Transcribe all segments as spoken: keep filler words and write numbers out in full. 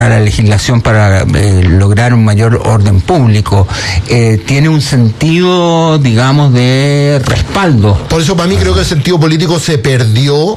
la legislación para eh, lograr un mayor orden público, eh, tiene un sentido, digamos, de respaldo. Por eso para mí creo que el sentido político se perdió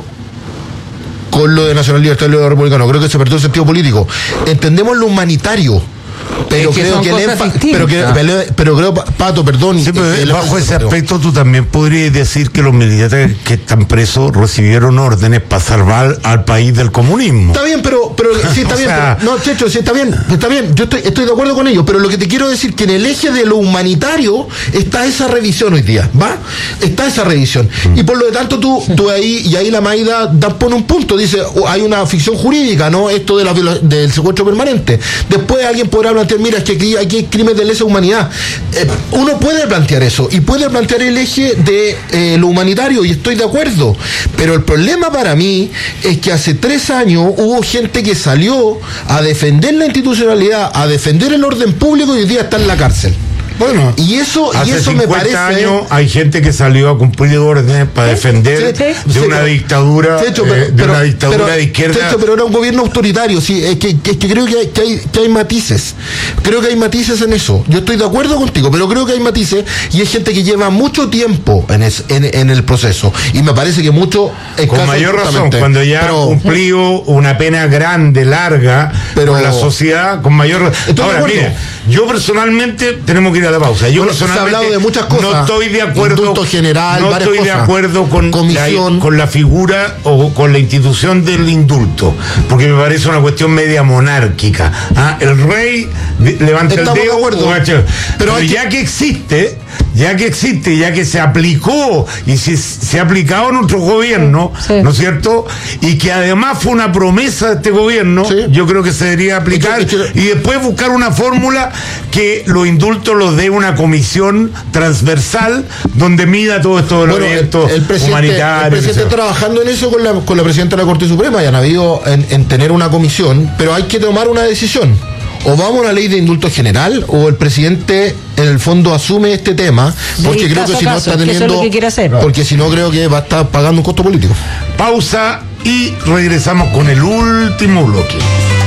con lo de Nacional Libertario y Republicano. Creo que se perdió el sentido político. Entendemos lo humanitario, pero es que creo que el enfa- pero, que, pero, pero creo, Pato, perdón. Sí, pero el, bajo el, ese aspecto tú también podrías decir que los militares que están presos recibieron órdenes para salvar al país del comunismo. Está bien, pero, pero sí está bien. sea, Pero, no, Checho, sí está bien, está bien. Yo estoy, estoy de acuerdo con ello, pero lo que te quiero decir que en el eje de lo humanitario está esa revisión hoy día, ¿va? Está esa revisión. Mm. Y por lo tanto tú, tú ahí, y ahí la Maida da, pone un punto, dice, oh, hay una ficción jurídica, ¿no? Esto de la, del secuestro permanente. Después alguien podrá plantear, mira, es que aquí, aquí hay crímenes de lesa humanidad. Eh, uno puede plantear eso, y puede plantear el eje de eh, lo humanitario, y estoy de acuerdo. Pero el problema para mí es que hace tres años hubo gente que salió a defender la institucionalidad, a defender el orden público, y hoy día está en la cárcel. Bueno, y eso, y hace eso me parece. años hay gente que salió a cumplir órdenes para defender sí, sí, de sí, una pero, dictadura, Checho, pero, eh, de pero, una dictadura pero, de izquierda. Checho, pero era un gobierno autoritario, sí, es que, es que creo que hay, que, hay, que hay matices. Creo que hay matices en eso. Yo estoy de acuerdo contigo, pero creo que hay matices, y hay gente que lleva mucho tiempo en, es, en, en el proceso. Y me parece que mucho con mayor razón, cuando ya pero, cumplió una pena grande, larga, pero, con la sociedad, con mayor razón. Ahora, mira, yo personalmente, tenemos que ir a la pausa. Yo bueno, se ha hablado de muchas cosas. No estoy de acuerdo. General, no estoy cosas. de acuerdo con la, con la figura o con la institución del indulto, porque me parece una cuestión media monárquica. ¿Ah? El rey levanta Estamos el dedo, de acuerdo. pero, pero hay ya que... que existe, ya que existe, ya que se aplicó y se, se ha aplicado en otros gobiernos, sí. ¿no es cierto? Y que además fue una promesa de este gobierno, sí. yo creo que se debería aplicar y, que, y, que... y después buscar una fórmula que los indultos los dé una comisión transversal donde mida todo esto de los bueno, eventos el, el presidente, humanitarios. El presidente está trabajando en eso con la, con la presidenta de la Corte Suprema, y han habido en, en tener una comisión, pero hay que tomar una decisión. O vamos a una ley de indulto general, o el presidente en el fondo asume este tema, porque creo que si no está teniendo, porque si no creo que va a estar pagando un costo político. Pausa y regresamos con el último bloque.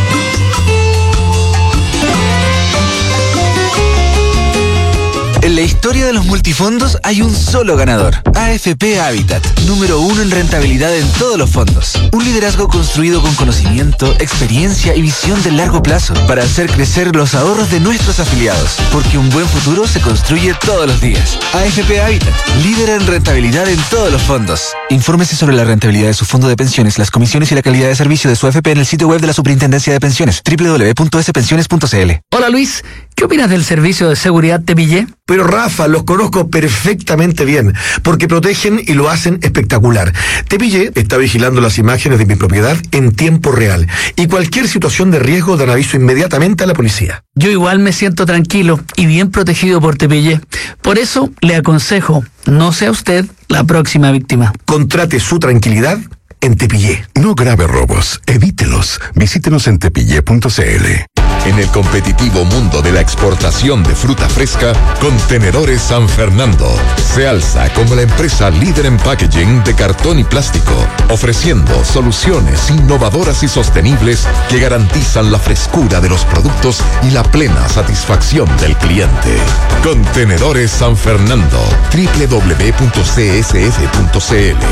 En la historia de los multifondos hay un solo ganador. A F P Habitat, número uno en rentabilidad en todos los fondos. Un liderazgo construido con conocimiento, experiencia y visión de largo plazo para hacer crecer los ahorros de nuestros afiliados. Porque un buen futuro se construye todos los días. A F P Habitat, líder en rentabilidad en todos los fondos. Infórmese sobre la rentabilidad de su fondo de pensiones, las comisiones y la calidad de servicio de su A F P en el sitio web de la Superintendencia de Pensiones, doble u doble u doble u punto s pensiones punto c l. Hola Luis, ¿qué opinas del servicio de seguridad Tepillé? Pero Rafa, los conozco perfectamente bien, porque protegen y lo hacen espectacular. Tepillé está vigilando las imágenes de mi propiedad en tiempo real, y cualquier situación de riesgo dan aviso inmediatamente a la policía. Yo igual me siento tranquilo y bien protegido por Tepillé. Por eso le aconsejo, no sea usted la próxima víctima. Contrate su tranquilidad en Tepillé. No grave robos, evítelos. Visítenos en tepillé punto c l. En el competitivo mundo de la exportación de fruta fresca, Contenedores San Fernando se alza como la empresa líder en packaging de cartón y plástico, ofreciendo soluciones innovadoras y sostenibles que garantizan la frescura de los productos y la plena satisfacción del cliente. Contenedores San Fernando, doble u doble u doble u punto c s f punto c l.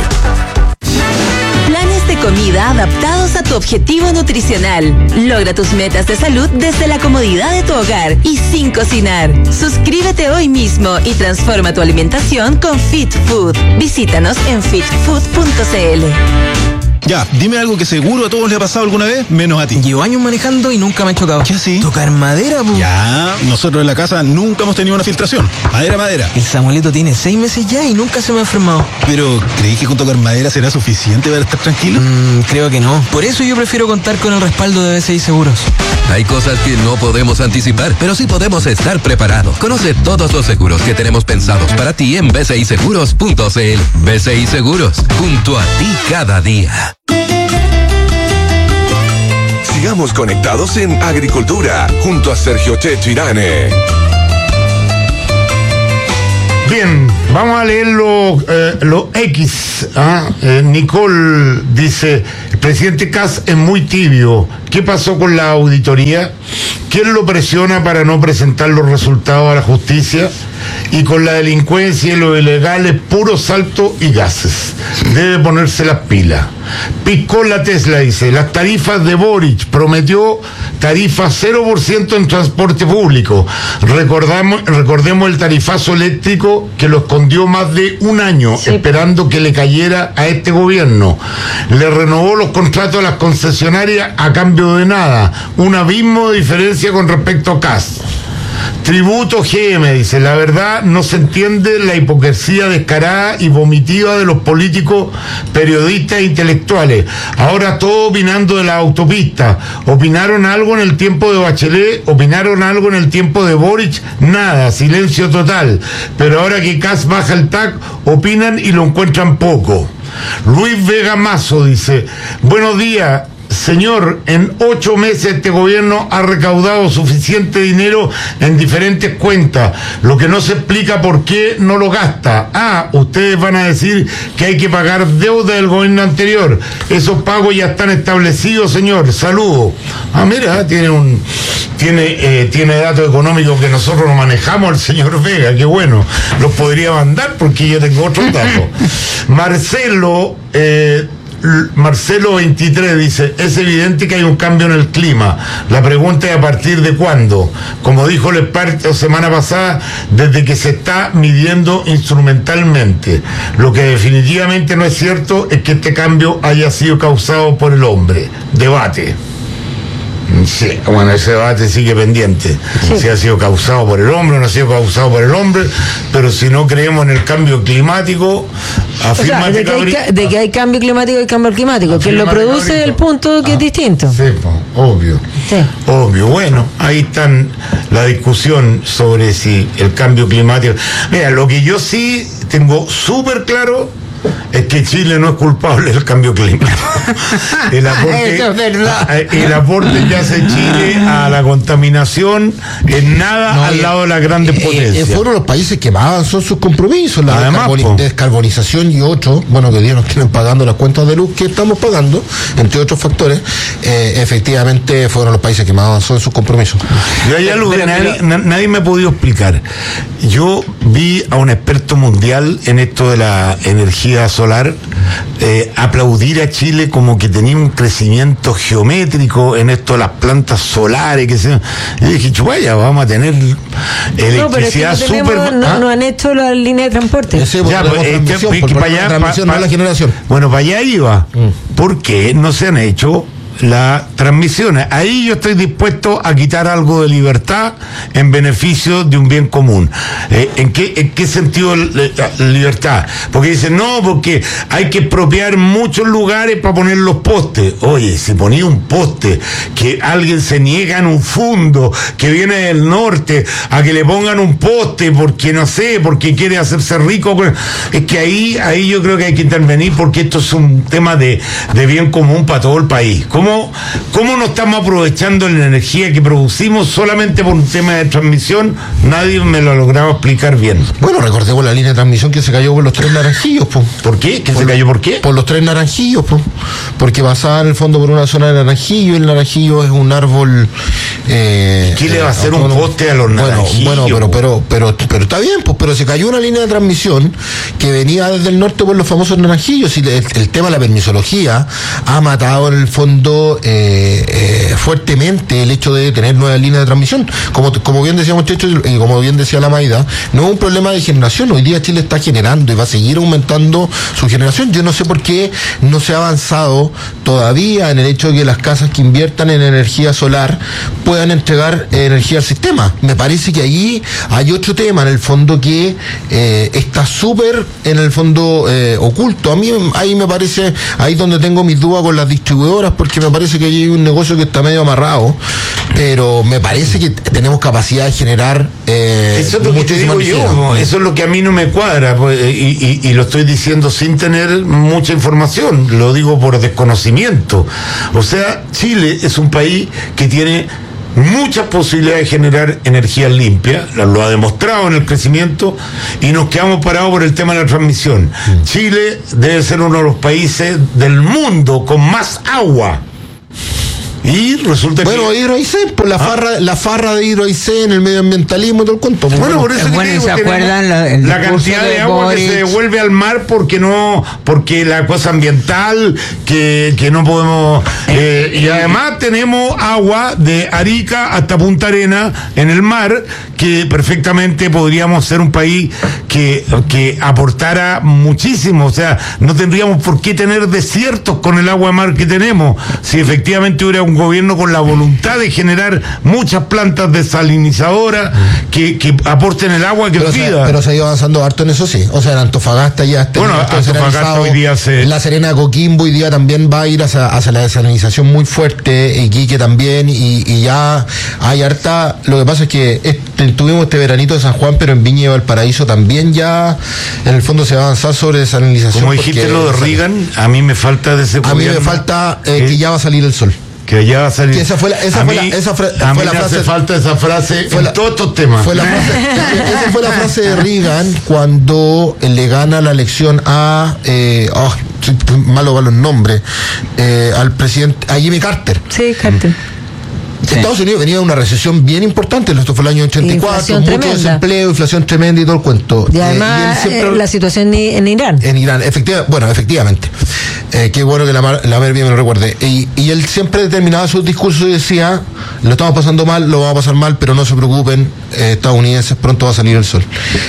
Planes de comida adaptados a tu objetivo nutricional. Logra tus metas de salud desde la comodidad de tu hogar y sin cocinar. Suscríbete hoy mismo y transforma tu alimentación con Fit Food. Visítanos en fit food punto c l. Ya, dime algo que seguro a todos le ha pasado alguna vez, menos a ti. Llevo años manejando y nunca me he chocado. ¿Qué así? Tocar madera, po. Ya, nosotros en la casa nunca hemos tenido una filtración. Madera, madera. El Samuelito tiene seis meses ya y nunca se me ha enfermado. Pero, ¿creí que con tocar madera será suficiente para estar tranquilo? Mm, creo que no. Por eso yo prefiero contar con el respaldo de B C I Seguros. Hay cosas que no podemos anticipar, pero sí podemos estar preparados. Conoce todos los seguros que tenemos pensados para ti en b c i seguros punto c l. B C I Seguros, junto a ti cada día. Sigamos conectados en Agricultura, junto a Sergio Checho Irane. Bien, vamos a leer lo, eh, lo X. ¿ah? Eh, Nicole dice, El presidente Kast es muy tibio. ¿Qué pasó con la auditoría? ¿Quién lo presiona para no presentar los resultados a la justicia? Y con la delincuencia y lo ilegal es puro salto y gases. Debe ponerse las pilas. Picó la Tesla, dice, las tarifas de Boric, prometió tarifas cero por ciento en transporte público. Recordamos, recordemos el tarifazo eléctrico que lo escondió más de un año, sí, esperando que le cayera a este gobierno. Le renovó los contratos a las concesionarias a cambio de nada. Un abismo de diferencia con respecto a Kast. Tributo G M, dice, la verdad no se entiende la hipocresía descarada y vomitiva de los políticos, periodistas e intelectuales. Ahora todo opinando de la autopista. ¿Opinaron algo en el tiempo de Bachelet? ¿Opinaron algo en el tiempo de Boric? Nada, silencio total. Pero ahora que Kast baja el T A C, opinan y lo encuentran poco. Luis Vega Mazo dice, buenos días. Señor, en ocho meses este gobierno ha recaudado suficiente dinero en diferentes cuentas, lo que no se explica por qué no lo gasta. Ah, ustedes van a decir que hay que pagar deuda del gobierno anterior. Esos pagos ya están establecidos, señor. Saludos. Ah, mira, tiene un tiene eh, tiene datos económicos que nosotros no manejamos, el señor Vega, qué bueno. Los podría mandar porque yo tengo otros datos. Marcelo eh, Marcelo veintitrés dice, es evidente que hay un cambio en el clima. La pregunta es a partir de cuándo. Como dijo el experto semana pasada, desde que se está midiendo instrumentalmente. Lo que definitivamente no es cierto es que este cambio haya sido causado por el hombre. Debate. Sí, bueno, ese debate sigue pendiente. Sí. Si ha sido causado por el hombre o no ha sido causado por el hombre, pero si no creemos en el cambio climático, afirma, o sea, de, que que hay, de que hay cambio climático y cambio climático, quien lo produce es el punto que ah, es distinto. Sí, pues, obvio. Sí. Obvio. Bueno, ahí están la discusión sobre si el cambio climático. Mira, lo que yo sí tengo súper claro es que Chile no es culpable del cambio climático. El aporte, Eso es verdad. El aporte que hace Chile a la contaminación es nada no, al lado de las grandes eh, potencias. Eh, fueron los países que más avanzó sus compromisos, la Además, descarboni- descarbonización y otros, bueno, que hoy día nos tienen pagando las cuentas de luz que estamos pagando, entre otros factores, eh, efectivamente fueron los países que más avanzó en sus compromisos. Yo hay algo que nadie, nadie me ha podido explicar. Yo vi a un experto mundial en esto de la energía solar eh, aplaudir a Chile como que tenía un crecimiento geométrico en esto de las plantas solares, que se... y dije, chupaya, vamos a tener electricidad no, pero es que no súper... tenemos, no, ¿ah? no han hecho la línea de transporte. Ese, ya, pues, eh, que, que, que para allá, transmisión, pa, pa, no la generación. Bueno, para allá iba. Mm. ¿Por qué no se han hecho las transmisiones? Ahí yo estoy dispuesto a quitar algo de libertad en beneficio de un bien común. Eh, ¿en, qué, ¿En qué sentido la libertad? Porque dicen, no, porque hay que expropiar muchos lugares para poner los postes. Oye, si ponía un poste, que alguien se niega en un fondo, que viene del norte, a que le pongan un poste porque no sé, porque quiere hacerse rico, es que ahí, ahí yo creo que hay que intervenir porque esto es un tema de, de bien común para todo el país. ¿Cómo ¿Cómo, ¿Cómo no estamos aprovechando la energía que producimos solamente por un tema de transmisión? Nadie me lo ha logrado explicar bien. Bueno, recordemos la línea de transmisión que se cayó por los tres naranjillos, po. ¿Por qué? ¿Que por se cayó por qué? Por los tres naranjillos, po. Porque pasaba en el fondo por una zona de naranjillo, y el naranjillo es un árbol... Eh, ¿Qué le va a hacer un poste a los naranjillos? Bueno, bueno, pero, pero, pero, pero está bien, pues, pero se cayó una línea de transmisión que venía desde el norte por los famosos naranjillos, y el, el tema de la permisología ha matado en el fondo Eh, eh, fuertemente el hecho de tener nuevas líneas de transmisión. Como, como bien decíamos, Checho, y como bien decía la Maida, no es un problema de generación. Hoy día Chile está generando y va a seguir aumentando su generación. Yo no sé por qué no se ha avanzado todavía en el hecho de que las casas que inviertan en energía solar puedan entregar eh, energía al sistema. Me parece que ahí hay otro tema en el fondo que eh, está súper en el fondo eh, oculto. A mí ahí me parece, ahí donde tengo mis dudas con las distribuidoras, porque me parece que hay un negocio que está medio amarrado, pero me parece que tenemos capacidad de generar eh, eso es lo que te digo yo, eso es lo que a mí no me cuadra, pues, y, y, y lo estoy diciendo sin tener mucha información, lo digo por desconocimiento. O sea, Chile es un país que tiene muchas posibilidades de generar energía limpia, lo ha demostrado en el crecimiento, y nos quedamos parados por el tema de la transmisión. Mm. Chile debe ser uno de los países del mundo con más agua. Y resulta bueno, que... Bueno, Hidroaicén, por la, ¿Ah? farra, la farra de Hidroaicén, el medioambientalismo y todo el cuento. Bueno, por eso bueno, que ¿se acuerdan la, la cantidad de, de agua Boris? Que se devuelve al mar porque no, porque la cosa ambiental, que, que no podemos... Eh, y además tenemos agua de Arica hasta Punta Arenas en el mar, que perfectamente podríamos ser un país que, que aportara muchísimo. O sea, no tendríamos por qué tener desiertos con el agua de mar que tenemos, si efectivamente hubiera un gobierno con la voluntad de generar muchas plantas desalinizadoras que, que aporten el agua que pero es vida. Se, pero se ha ido avanzando harto en eso, sí. O sea, en Antofagasta ya está. Bueno, Antofagasta hoy día se... La Serena de Coquimbo hoy día también va a ir hacia, hacia la desalinización muy fuerte, Iquique también, y, y ya hay harta... Lo que pasa es que este, tuvimos este veranito de San Juan, pero en Viña y Valparaíso también ya en el fondo se va a avanzar sobre desalinización. Como dijiste lo de Reagan, a mí me falta de ese A mí me falta eh, ¿Eh? que ya va a salir el sol. Que ya va a salir. Que esa fue la, esa a fue mí, la, esa fra, a fue mí la me frase. Hace falta esa frase en la, todos estos temas. Fue la frase, esa fue la frase de Reagan cuando le gana la elección a. Eh, oh, malo para los nombres. Eh, al presidente. A Jimmy Carter. Sí, Carter. Sí. Estados Unidos venía de una recesión bien importante, esto fue el año ochenta y cuatro, inflación mucho tremenda. Desempleo, inflación tremenda y todo el cuento. Y además eh, y siempre, eh, la situación en Irán. En Irán, efectiva, bueno, efectivamente. Eh, qué bueno que la, la Mer bien me lo recuerde. Y, y él siempre terminaba sus discursos y decía, lo estamos pasando mal, lo vamos a pasar mal, pero no se preocupen, eh, estadounidenses, pronto va a salir el sol.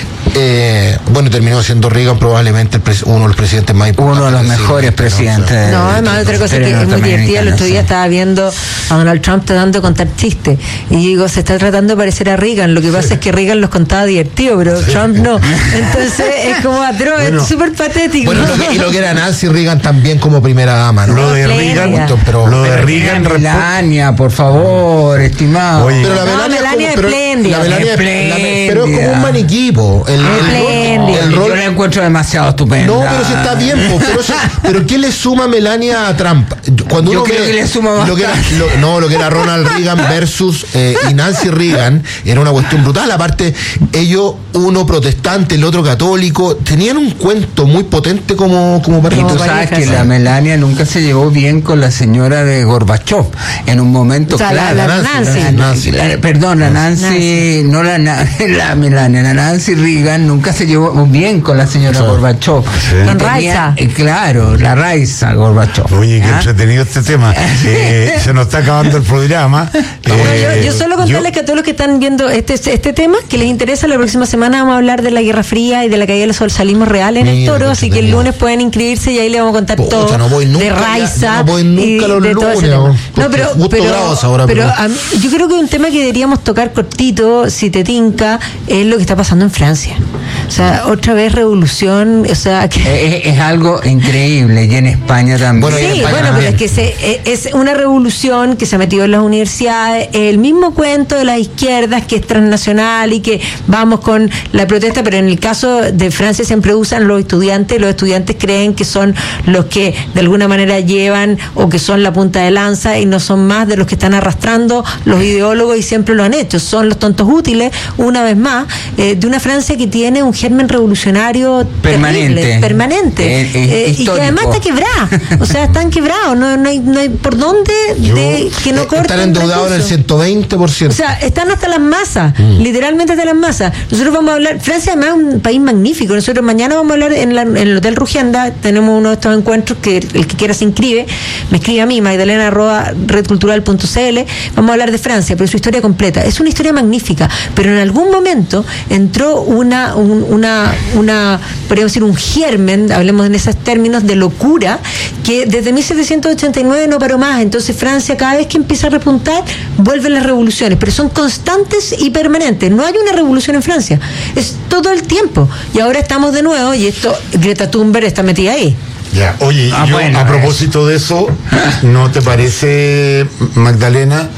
Eh, bueno, terminó siendo Reagan probablemente el pres, uno de los presidentes más importantes. Uno de los mejores presidentes. No, además otra cosa que es muy divertida, el otro día estaba viendo a Donald Trump tratando de contar chistes, y digo, se está tratando de parecer a Reagan, lo que pasa sí. es que Reagan los contaba divertido, pero sí. Trump no. Entonces es como atroz, bueno, es súper patético. Bueno, lo que, y lo que era Nancy Reagan también como primera dama, ¿no? Lo de Reagan, pero, lo de Reagan, Melania, por favor, estimado. Oye, pero la no, Melania, Melania es como, pero, la Melania es, la, pero es como un maniquipo. El, el, el, el rol, yo la encuentro demasiado estupenda. No, pero si está bien, po, pero, eso, pero ¿qué le suma Melania a Trump? Cuando yo uno creo ve, que le suma más. Lo que era, lo, no, lo que era Ronald Reagan versus eh, y Nancy Reagan era una cuestión brutal. Aparte, ellos, uno protestante, el otro católico, tenían un cuento muy potente como, como pareja. Y tú sabes que la Melania nunca se llevó bien con la señora de Gorbachev en un momento o sea, claro. La, la Nancy. La, Nancy. La, perdón, la Nancy, Nancy, no la, la Melania, la Nancy Reagan nunca se llevó bien con la señora sí. Gorbachev. Sí. Con Raiza. Eh, claro, la Raiza Gorbachev. Oye, qué ¿Ah? entretenido este tema. Eh, se nos está acabando el programa. Bueno, eh, yo, yo solo contarles yo, que a todos los que están viendo este, este tema, que les interesa, la próxima semana vamos a hablar de la Guerra Fría y de la caída del socialismo real en Mira, el Toro, así que el lunes pueden inscribirse y ahí les vamos a contar Pocha, todo no voy nunca, de Raiza. No voy nunca los de lunes. No, pero, pero, ahora, pero, pero a mí, yo creo que un tema que deberíamos tocar cortito, si te tinca, es lo que está pasando en Francia. O sea, otra vez revolución, o sea... Que... Es, es algo increíble, y en España también. Bueno, sí, España bueno, también. pero es que se, es una revolución que se ha metido en las universidades, el mismo cuento de las izquierdas que es transnacional y que vamos con la protesta, pero en el caso de Francia siempre usan los estudiantes, los estudiantes creen que son los que de alguna manera llevan o que son la punta de lanza y no son más de los que están arrastrando los ideólogos y siempre lo han hecho, son los tontos útiles, una vez más, eh, de una Francia que tiene un germen revolucionario permanente, terrible, permanente, eh, eh, eh, y que además está quebrada, o sea, están quebrados, no, no, hay, no hay por dónde de que no corten. Están endeudados en el ciento veinte por ciento. O sea, están hasta las masas, mm. literalmente hasta las masas. Nosotros vamos a hablar, Francia además es un país magnífico, nosotros mañana vamos a hablar en, la, en el Hotel Rugianda, tenemos uno de estos encuentros que el que quiera se inscribe, me escribe a mí, magdalena arroba redcultural punto cl, vamos a hablar de Francia, pero su historia completa, es una historia magnífica, pero en algún momento entró una, un, una, una podríamos decir un germen, hablemos en esos términos de locura, que desde mil setecientos ochenta y nueve no paró más, entonces Francia cada vez que empieza a repuntar, vuelven las revoluciones, pero son constantes y permanentes, no hay una revolución en Francia, es todo el tiempo, y ahora estamos de nuevo, y esto, Greta Thunberg está metida ahí. Ya, oye, ah, yo, bueno, a propósito de eso, ¿no te parece, Magdalena,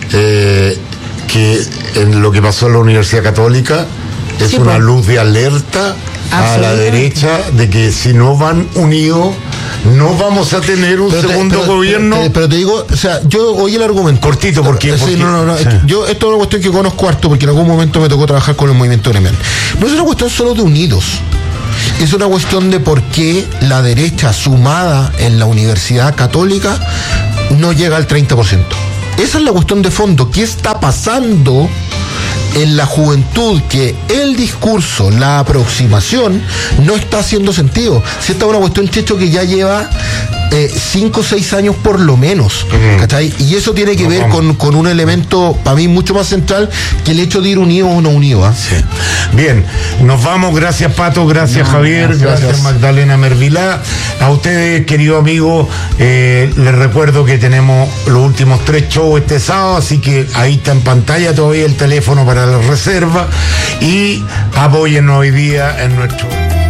eh, que en lo que pasó en la Universidad Católica es sí, una pues. luz de alerta a la derecha de que si no van unidos no vamos a tener un pero segundo te, pero, gobierno. Pero te, pero te digo, o sea, yo oí el argumento. Cortito, ¿por qué? Sí, ¿Por qué? no, no, no. Sí. Yo, esto es una cuestión que conozco harto, porque en algún momento me tocó trabajar con el movimiento gremial. No es una cuestión solo de unidos. Es una cuestión de por qué la derecha sumada en la Universidad Católica no llega al treinta por ciento. Esa es la cuestión de fondo. ¿Qué está pasando en la juventud que el discurso, la aproximación, no está haciendo sentido? Si esta es una cuestión, Checho, que ya lleva eh, cinco o seis años por lo menos, uh-huh. ¿cachai? Y eso tiene que no, ver con, con un elemento, para mí, mucho más central que el hecho de ir unidos o no unidos. ¿eh? Sí. Bien, nos vamos. Gracias, Pato. Gracias, no, Javier. Gracias. gracias, Magdalena Mervilá. A ustedes, querido amigo, eh, les recuerdo que tenemos los últimos tres shows este sábado, así que ahí está en pantalla todavía el teléfono para la reserva, y apóyennos hoy día en nuestro...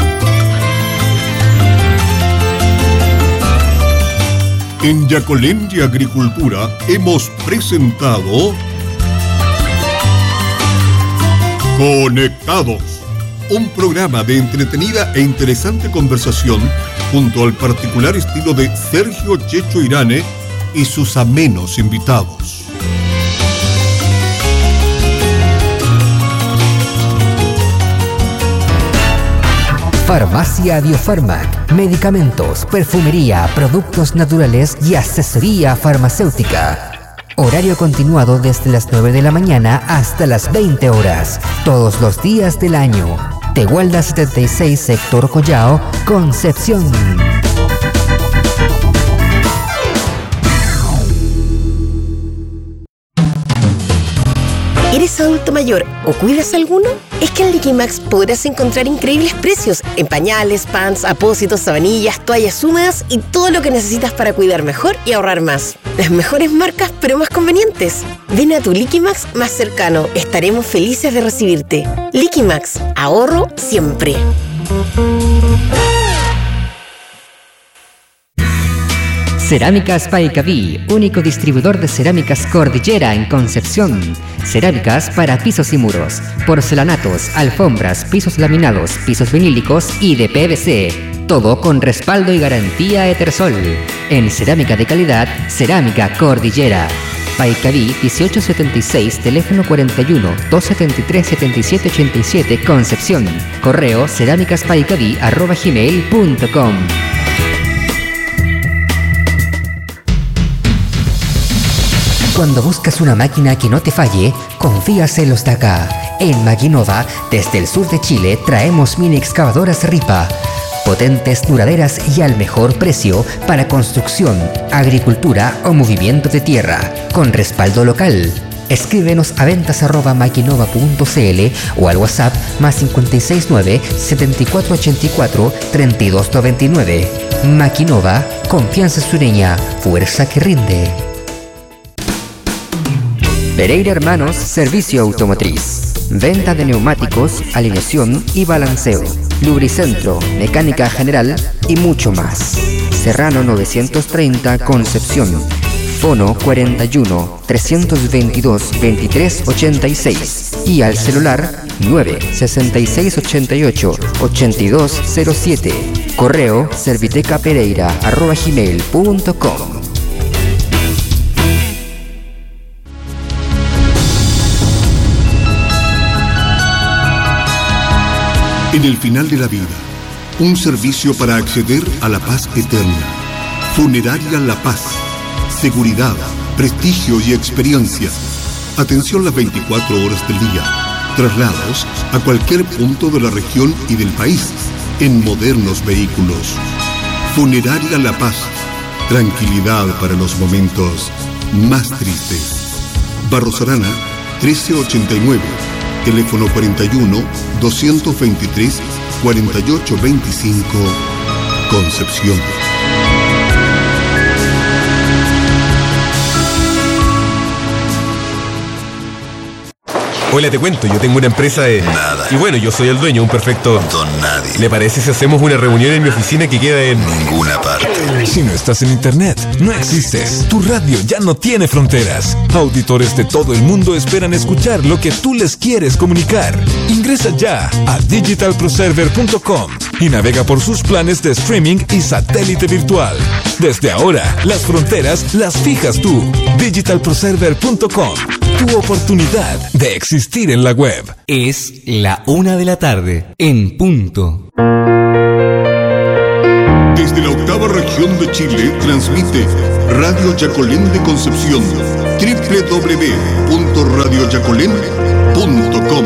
En Yacolendia Agricultura hemos presentado Conectados, un programa de entretenida e interesante conversación junto al particular estilo de Sergio Checho Irane y sus amenos invitados. Farmacia Biofarmac, medicamentos, perfumería, productos naturales y asesoría farmacéutica. Horario continuado desde las nueve de la mañana hasta las veinte horas, todos los días del año. Tehualda setenta y seis, Sector Collao, Concepción. ¿Eres adulto mayor o cuidas alguno? Es que en Liquimax podrás encontrar increíbles precios en pañales, pants, apósitos, sabanillas, toallas húmedas y todo lo que necesitas para cuidar mejor y ahorrar más. Las mejores marcas, pero más convenientes. Ven a tu Liquimax más cercano. Estaremos felices de recibirte. Liquimax, ahorro siempre. Cerámicas Paicaví, único distribuidor de cerámicas Cordillera en Concepción. Cerámicas para pisos y muros, porcelanatos, alfombras, pisos laminados, pisos vinílicos y de P V C. Todo con respaldo y garantía Etersol. En cerámica de calidad, Cerámica Cordillera. Paicaví dieciocho setenta y seis, teléfono cuarenta y uno, doscientos setenta y tres, setenta y siete ochenta y siete, Concepción. Correo cerámicaspaicaví arroba gmail punto com. Cuando buscas una máquina que no te falle, confías en los de acá. En Maquinova, desde el sur de Chile, traemos mini excavadoras Ripa. Potentes, duraderas y al mejor precio para construcción, agricultura o movimiento de tierra, con respaldo local. Escríbenos a ventas arroba maquinova punto cl o al WhatsApp más cinco seis nueve, siete cuatro ocho cuatro, tres dos nueve nueve. Maquinova, confianza sureña, fuerza que rinde. Pereira Hermanos, servicio automotriz. Venta de neumáticos, alineación y balanceo. Lubricentro, mecánica general y mucho más. Serrano novecientos treinta, Concepción. Fono cuarenta y uno, trescientos veintidós, veintitrés ochenta y seis. Y al celular nueve sesenta y seis ochenta y ocho, ochenta y dos cero siete. Correo servitecapereira arroba gmail punto com. En el final de la vida, un servicio para acceder a la paz eterna. Funeraria La Paz. Seguridad, prestigio y experiencia. Atención las veinticuatro horas del día. Traslados a cualquier punto de la región y del país en modernos vehículos. Funeraria La Paz. Tranquilidad para los momentos más tristes. Barros Arana, trece ochenta y nueve. Teléfono cuarenta y uno, doscientos veintitrés, cuarenta y ocho veinticinco, Concepción. Hola, te cuento, yo tengo una empresa de... Nada. Y bueno, yo soy el dueño, un perfecto... Don nadie. ¿Le parece si hacemos una reunión en mi oficina que queda en... Ninguna parte. Si no estás en internet, no existes. Tu radio ya no tiene fronteras. Auditores de todo el mundo esperan escuchar lo que tú les quieres comunicar. Ingresa ya a digital pro server punto com y navega por sus planes de streaming y satélite virtual. Desde ahora, las fronteras las fijas tú. digital pro server punto com. Tu oportunidad de existir en la web. Es la una de la tarde, en punto. Desde la octava región de Chile transmite Radio Yacolén de Concepción, doble u doble u doble u punto radio yacolén punto com.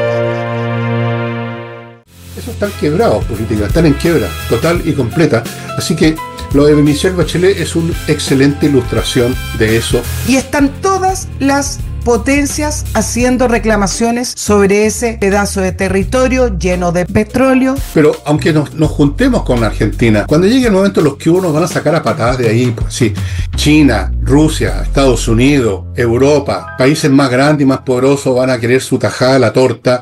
Esos están quebrados, política, están en quiebra, total y completa. Así que lo de Michelle Bachelet es una excelente ilustración de eso. Y están todas las potencias haciendo reclamaciones sobre ese pedazo de territorio lleno de petróleo. Pero aunque nos, nos juntemos con Argentina, cuando llegue el momento los que unos van a sacar a patadas de ahí, pues sí, China, Rusia, Estados Unidos, Europa, países más grandes y más poderosos van a querer su tajada de la torta.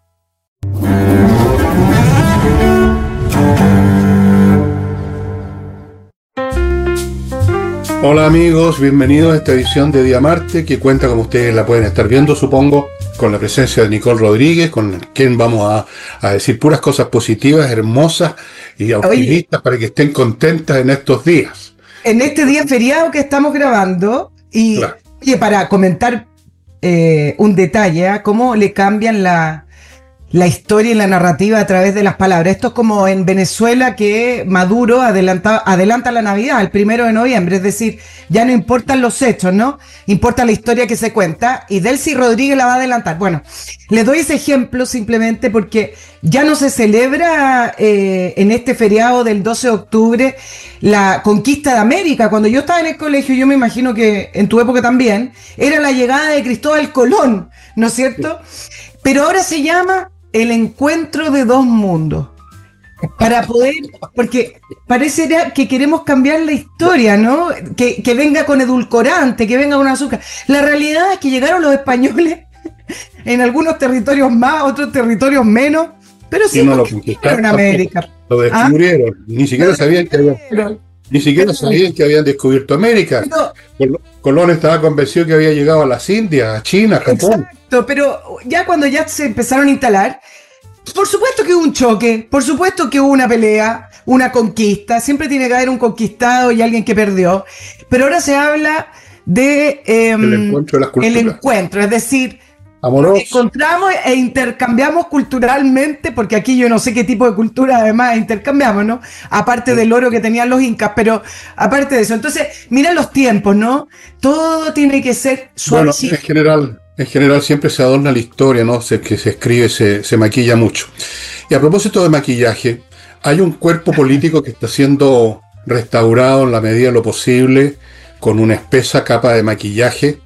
Hola amigos, bienvenidos a esta edición de Día Marte, que cuenta, como ustedes la pueden estar viendo, supongo, con la presencia de Nicole Rodríguez, con quien vamos a, a decir puras cosas positivas, hermosas y optimistas. Oye, para que estén contentas en estos días. En este día feriado que estamos grabando, y claro. Oye, para comentar eh, un detalle, ¿eh? Cómo le cambian la... la historia y la narrativa a través de las palabras. Esto es como en Venezuela, que Maduro adelanta, adelanta la Navidad, el primero de noviembre, es decir, ya no importan los hechos, ¿no? Importa la historia que se cuenta, y Delcy Rodríguez la va a adelantar. Bueno, les doy ese ejemplo simplemente porque ya no se celebra eh, en este feriado del doce de octubre la conquista de América. Cuando yo estaba en el colegio, yo me imagino que en tu época también, era la llegada de Cristóbal Colón, ¿no es cierto? Pero ahora se llama el encuentro de dos mundos. Para poder, porque parece que queremos cambiar la historia, ¿no? Que, que venga con edulcorante, que venga con azúcar. La realidad es que llegaron los españoles en algunos territorios más, otros territorios menos, pero sí no conquistaron en América. Lo descubrieron, ¿ah? Ni siquiera sabían que habían, ni siquiera sabían que habían descubierto América. Pero, Colón estaba convencido que había llegado a las Indias, a China, a Japón. Exacto, pero ya cuando ya se empezaron a instalar, por supuesto que hubo un choque, por supuesto que hubo una pelea, una conquista, siempre tiene que haber un conquistado y alguien que perdió, pero ahora se habla de eh, el encuentro de las culturas. El encuentro, es decir, amoroso. Nos encontramos e intercambiamos culturalmente, porque aquí yo no sé qué tipo de cultura además intercambiamos, ¿no? Aparte del oro que tenían los incas, pero aparte de eso. Entonces, mira los tiempos, ¿no? Todo tiene que ser suave. Bueno, en general, en general siempre se adorna la historia, ¿no? Se, que se escribe, se, se maquilla mucho. Y a propósito de maquillaje, hay un cuerpo político que está siendo restaurado en la medida de lo posible, con una espesa capa de maquillaje,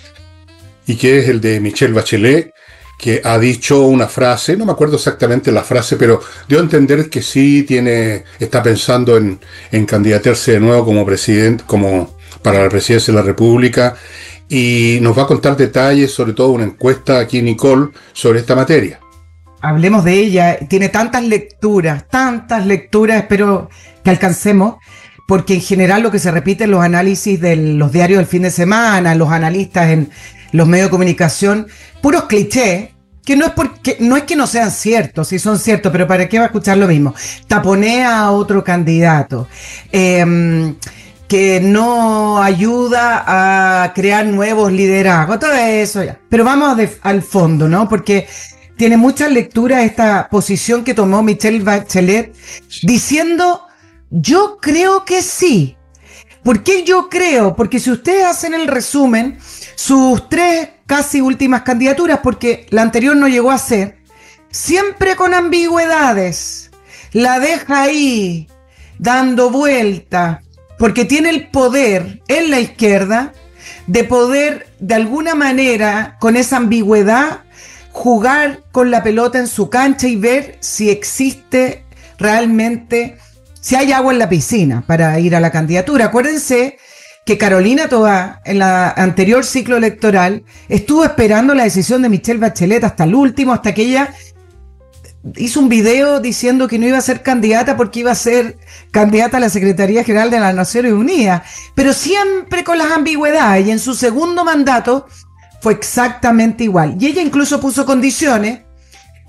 y que es el de Michelle Bachelet, que ha dicho una frase, no me acuerdo exactamente la frase, pero dio a entender que sí tiene, está pensando en, en candidatarse de nuevo como presidente, como para la presidencia de la República, y nos va a contar detalles, sobre todo una encuesta aquí, Nicole, sobre esta materia. Hablemos de ella, tiene tantas lecturas, tantas lecturas, espero que alcancemos, porque en general lo que se repite en los análisis de los diarios del fin de semana, los analistas en los medios de comunicación, puros clichés, que no es porque no es que no sean ciertos, sí son ciertos, pero ¿para qué va a escuchar lo mismo? Taponea a otro candidato, eh, que no ayuda a crear nuevos liderazgos, todo eso ya. Pero vamos de, al fondo, ¿no? Porque tiene muchas lecturas esta posición que tomó Michelle Bachelet, diciendo, yo creo que sí. ¿Por qué yo creo? Porque si ustedes hacen el resumen, sus tres casi últimas candidaturas, porque la anterior no llegó a ser, siempre con ambigüedades, la deja ahí, dando vuelta, porque tiene el poder en la izquierda de poder, de alguna manera, con esa ambigüedad, jugar con la pelota en su cancha y ver si existe realmente, si hay agua en la piscina para ir a la candidatura. Acuérdense que Carolina Toá, en la anterior ciclo electoral, estuvo esperando la decisión de Michelle Bachelet hasta el último, hasta que ella hizo un video diciendo que no iba a ser candidata porque iba a ser candidata a la Secretaría General de las Naciones Unidas, pero siempre con las ambigüedades, y en su segundo mandato fue exactamente igual. Y ella incluso puso condiciones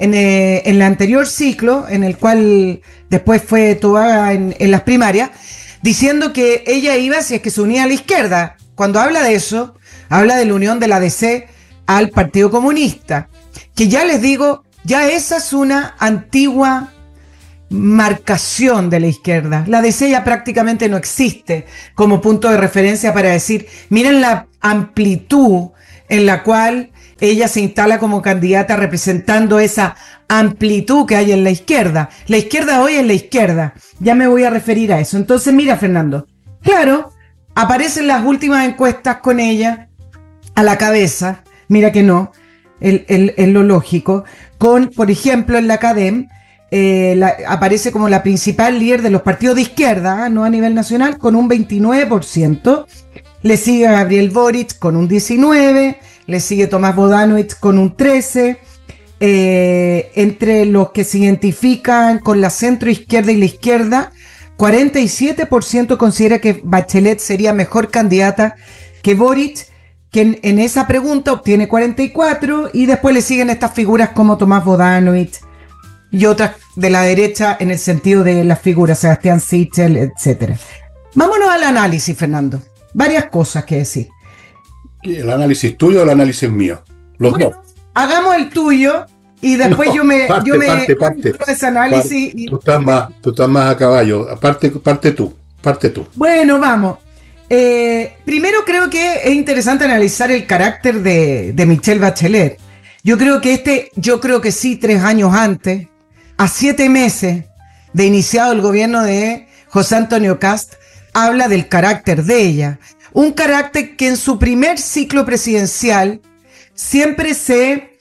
en, eh, en el anterior ciclo, en el cual después fue Toaga en, en las primarias, diciendo que ella iba si es que se unía a la izquierda. Cuando habla de eso, habla de la unión de la D C al Partido Comunista, que ya les digo, ya esa es una antigua marcación de la izquierda. La D C ya prácticamente no existe como punto de referencia para decir, miren la amplitud en la cual ella se instala como candidata representando esa amplitud que hay en la izquierda. La izquierda hoy es la izquierda. Ya me voy a referir a eso. Entonces, mira, Fernando, claro, aparecen las últimas encuestas con ella a la cabeza, mira que no, es el, el, lo lógico, con, por ejemplo, en la Academ, Eh, la, aparece como la principal líder de los partidos de izquierda, ¿eh? No a nivel nacional, con un veintinueve por ciento. Le sigue a Gabriel Boric con un diecinueve por ciento, le sigue Tomás Bodanovich con un trece por ciento. Eh, entre los que se identifican con la centroizquierda y la izquierda, cuarenta y siete por ciento considera que Bachelet sería mejor candidata que Boric, que en, en esa pregunta obtiene cuarenta y cuatro por ciento, y después le siguen estas figuras como Tomás Bodanovich y otras de la derecha en el sentido de las figuras, Sebastián Sichel, etcétera. Vámonos al análisis, Fernando. Varias cosas que decir. ¿El análisis tuyo o el análisis mío? Los bueno, dos. Hagamos el tuyo y después No, yo me parte, yo me parte, parte. ese análisis. Parte. Y... Tú estás más, tú estás más a caballo. Parte, parte tú, parte tú. Bueno, vamos. Eh, primero creo que es interesante analizar el carácter de, de Michelle Bachelet. Yo creo que este, yo creo que sí, tres años antes, a siete meses de iniciado el gobierno de José Antonio Kast, habla del carácter de ella. Un carácter que en su primer ciclo presidencial siempre se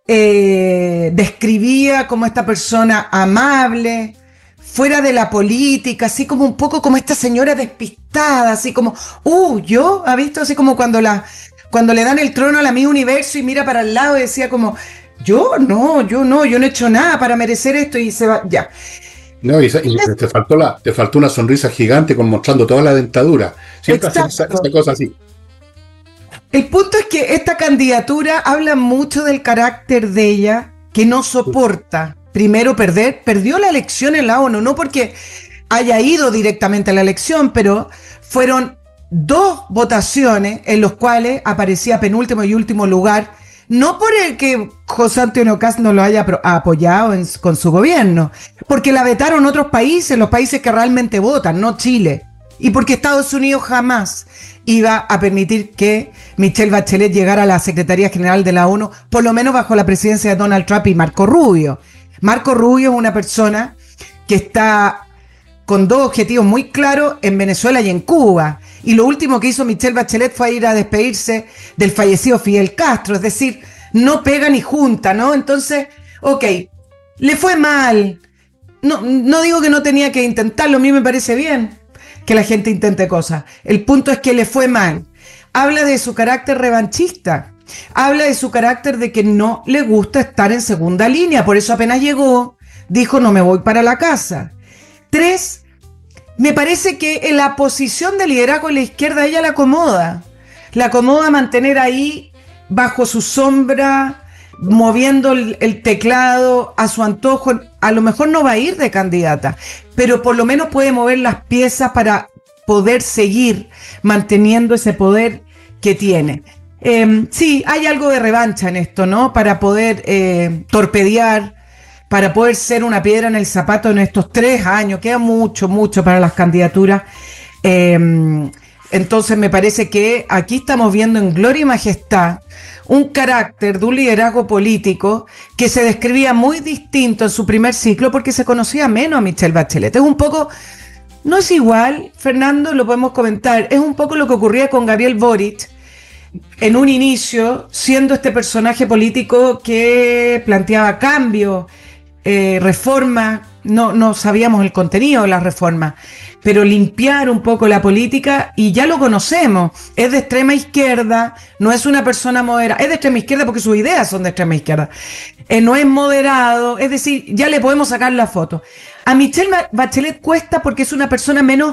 eh, describía como esta persona amable, fuera de la política, así como un poco como esta señora despistada, así como, uh, yo, ¿ha visto? Así como cuando, la, cuando le dan el trono a la Miss Universo y mira para el lado y decía como, yo no, yo no, yo no he hecho nada para merecer esto y se va, ya. No, y, y te, faltó la, te faltó una sonrisa gigante con mostrando toda la dentadura. Siempre hacen esa, esa cosa así. El punto es que esta candidatura habla mucho del carácter de ella, que no soporta, primero, perder. Perdió la elección en la ONU, no porque haya ido directamente a la elección, pero fueron dos votaciones en las cuales aparecía penúltimo y último lugar, no por el que José Antonio Kast no lo haya apoyado en, con su gobierno, porque la vetaron otros países, los países que realmente votan, no Chile, y porque Estados Unidos jamás iba a permitir que Michelle Bachelet llegara a la Secretaría General de la ONU, por lo menos bajo la presidencia de Donald Trump y Marco Rubio. Marco Rubio es una persona que está con dos objetivos muy claros en Venezuela y en Cuba. Y lo último que hizo Michelle Bachelet fue ir a despedirse del fallecido Fidel Castro, es decir, no pega ni junta, ¿no? Entonces, ok, le fue mal. No, no digo que no tenía que intentarlo, a mí me parece bien que la gente intente cosas. El punto es que le fue mal. Habla de su carácter revanchista. Habla de su carácter de que no le gusta estar en segunda línea. Por eso apenas llegó, dijo no me voy para la casa. Tres, me parece que en la posición de liderazgo en la izquierda ella la acomoda. La acomoda mantener ahí bajo su sombra, moviendo el, el teclado a su antojo. A lo mejor no va a ir de candidata, pero por lo menos puede mover las piezas para poder seguir manteniendo ese poder que tiene. Eh, sí, hay algo de revancha en esto, ¿no? Para poder eh, torpedear, para poder ser una piedra en el zapato en estos tres años. Queda mucho, mucho para las candidaturas. Eh, entonces me parece que aquí estamos viendo en gloria y majestad un carácter de un liderazgo político que se describía muy distinto en su primer ciclo porque se conocía menos a Michelle Bachelet. Es un poco, no es igual, Fernando, lo podemos comentar, es un poco lo que ocurría con Gabriel Boric en un inicio, siendo este personaje político que planteaba cambio, eh, reforma, no, no sabíamos el contenido de la reforma, pero limpiar un poco la política, y ya lo conocemos, es de extrema izquierda, no es una persona moderada, es de extrema izquierda porque sus ideas son de extrema izquierda, eh, no es moderado, es decir, ya le podemos sacar la foto. A Michelle Bachelet cuesta porque es una persona menos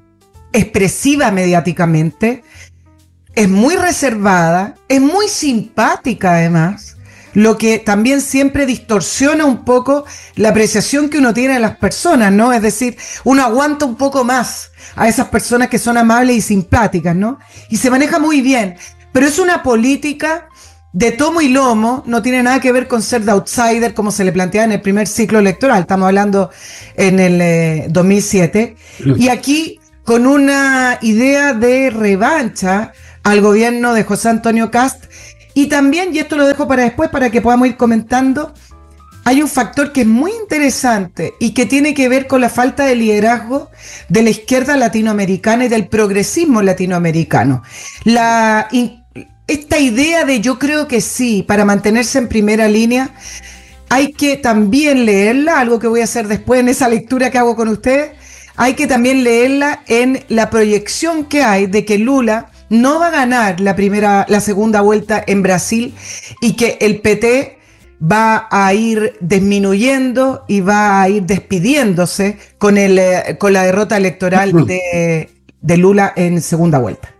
expresiva mediáticamente, es muy reservada, es muy simpática además, lo que también siempre distorsiona un poco la apreciación que uno tiene de las personas, ¿no? Es decir, uno aguanta un poco más a esas personas que son amables y simpáticas, ¿no? Y se maneja muy bien, pero es una política de tomo y lomo, no tiene nada que ver con ser de outsider como se le planteaba en el primer ciclo electoral, estamos hablando en el eh, dos mil siete, y aquí con una idea de revancha al gobierno de José Antonio Kast. Y también, y esto lo dejo para después para que podamos ir comentando, hay un factor que es muy interesante y que tiene que ver con la falta de liderazgo de la izquierda latinoamericana y del progresismo latinoamericano. La, esta idea de yo creo que sí, para mantenerse en primera línea, hay que también leerla, algo que voy a hacer después en esa lectura que hago con ustedes, hay que también leerla en la proyección que hay de que Lula no va a ganar la primera, la segunda vuelta en Brasil y que el P T va a ir disminuyendo y va a ir despidiéndose con el eh, con la derrota electoral de, de Lula en segunda vuelta.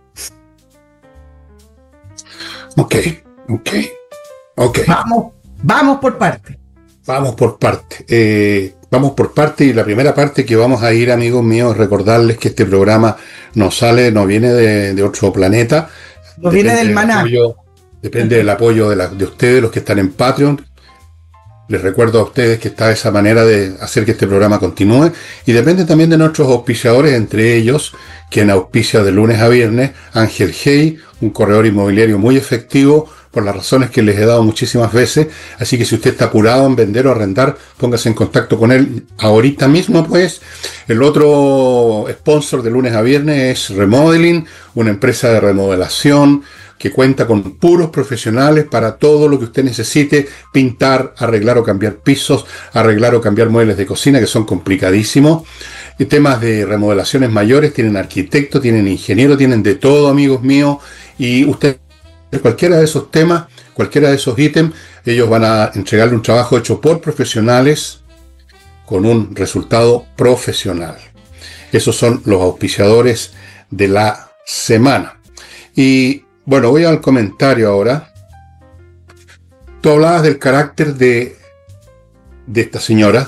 Ok, ok, ok. Vamos, vamos por parte. Vamos por parte. Eh, vamos por parte y la primera parte que vamos a ir, amigos míos, es recordarles que este programa no sale, no viene de, de otro planeta. No viene del maná. Apoyo, depende del apoyo de, la, de ustedes, los que están en Patreon. Les recuerdo a ustedes que está esa manera de hacer que este programa continúe y depende también de nuestros auspiciadores, entre ellos quien auspicia de lunes a viernes, Ángel Hey, un corredor inmobiliario muy efectivo por las razones que les he dado muchísimas veces, así que si usted está apurado en vender o arrendar, póngase en contacto con él ahorita mismo, pues. El otro sponsor de lunes a viernes es Remodeling, una empresa de remodelación que cuenta con puros profesionales para todo lo que usted necesite, pintar, arreglar o cambiar pisos, arreglar o cambiar muebles de cocina, que son complicadísimos. Y temas de remodelaciones mayores, tienen arquitecto, tienen ingeniero, tienen de todo, amigos míos, y usted, cualquiera de esos temas, cualquiera de esos ítems, ellos van a entregarle un trabajo hecho por profesionales con un resultado profesional. Esos son los auspiciadores de la semana. Y bueno, voy al comentario ahora. Tú hablabas del carácter de, de esta señora,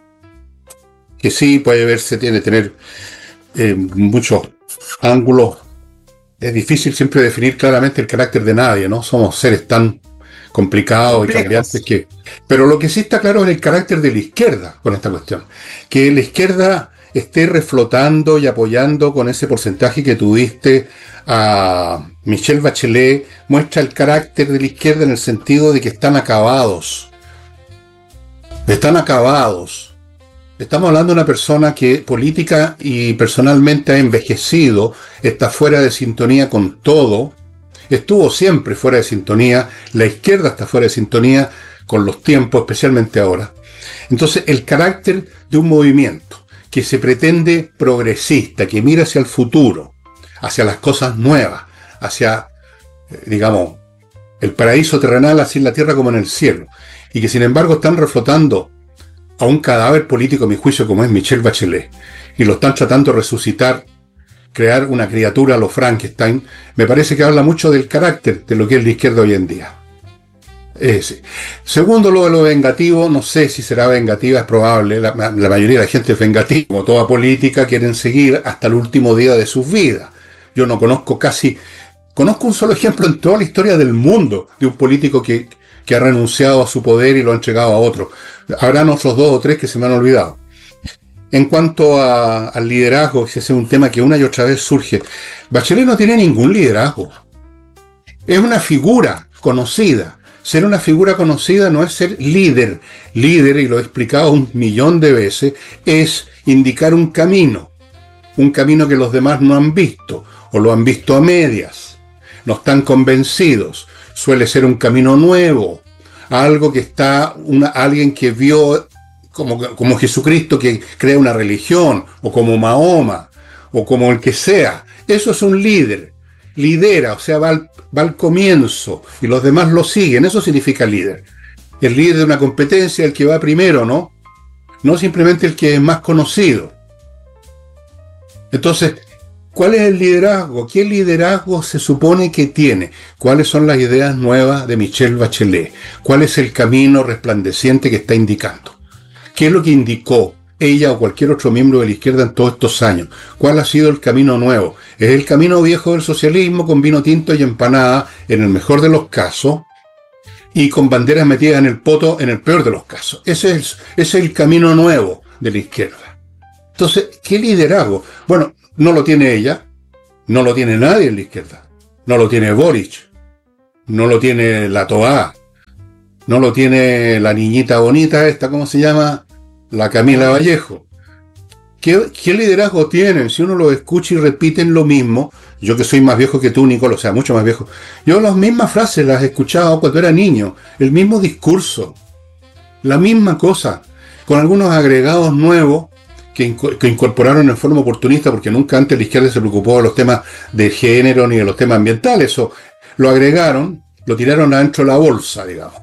que sí puede verse, tiene que tener eh, muchos ángulos. Es difícil siempre definir claramente el carácter de nadie, ¿no? Somos seres tan complicados y cambiantes que... Pero lo que sí está claro es el carácter de la izquierda con esta cuestión. Que la izquierda esté reflotando y apoyando con ese porcentaje que tuviste a Michelle Bachelet, muestra el carácter de la izquierda en el sentido de que están acabados. Están acabados. Estamos hablando de una persona que política y personalmente ha envejecido, está fuera de sintonía con todo, estuvo siempre fuera de sintonía, la izquierda está fuera de sintonía con los tiempos, especialmente ahora. Entonces, el carácter de un movimiento que se pretende progresista, que mira hacia el futuro, hacia las cosas nuevas, hacia, digamos, el paraíso terrenal, así en la tierra como en el cielo, y que sin embargo están reflotando a un cadáver político, a mi juicio, como es Michelle Bachelet, y lo están tratando de resucitar, crear una criatura a lo Frankenstein, me parece que habla mucho del carácter de lo que es la izquierda hoy en día. Ese. Segundo, lo de lo vengativo, no sé si será vengativa, es probable, la, la mayoría de la gente es vengativa, como toda política, quieren seguir hasta el último día de sus vidas. Yo no conozco casi, conozco un solo ejemplo en toda la historia del mundo de un político que, que ha renunciado a su poder y lo ha entregado a otro. Habrán otros dos o tres que se me han olvidado. En cuanto a, al liderazgo, ese es un tema que una y otra vez surge. Bachelet no tiene ningún liderazgo. Es una figura conocida. Ser una figura conocida no es ser líder. Líder, y lo he explicado un millón de veces, es indicar un camino. Un camino que los demás no han visto, o lo han visto a medias. No están convencidos. Suele ser un camino nuevo. Algo que está, una, alguien que vio como, como Jesucristo que crea una religión, o como Mahoma, o como el que sea. Eso es un líder. Lidera, o sea, va al, va al comienzo y los demás lo siguen. Eso significa líder. El líder de una competencia, el que va primero, ¿no? No simplemente el que es más conocido. Entonces, ¿Cuál es el liderazgo? ¿Qué liderazgo se supone que tiene? ¿Cuáles son las ideas nuevas de Michelle Bachelet? ¿Cuál es el camino resplandeciente que está indicando? ¿Qué es lo que indicó ella o cualquier otro miembro de la izquierda en todos estos años? ¿Cuál ha sido el camino nuevo? ¿Es el camino viejo del socialismo con vino tinto y empanada en el mejor de los casos y con banderas metidas en el poto en el peor de los casos? Ese es, ese es el camino nuevo de la izquierda. Entonces, ¿qué liderazgo? Bueno, no lo tiene ella, no lo tiene nadie en la izquierda, no lo tiene Boric, no lo tiene la Toá, no lo tiene la niñita bonita esta, ¿cómo se llama? La Camila Vallejo. ¿Qué, qué liderazgo tienen? Si uno lo escucha y repiten lo mismo, yo que soy más viejo que tú, Nicolo, o sea, mucho más viejo, yo las mismas frases las he escuchado cuando era niño, el mismo discurso, la misma cosa, con algunos agregados nuevos, Que, que incorporaron en forma oportunista, porque nunca antes la izquierda se preocupó de los temas de género ni de los temas ambientales. Eso lo agregaron, lo tiraron adentro de la bolsa, digamos.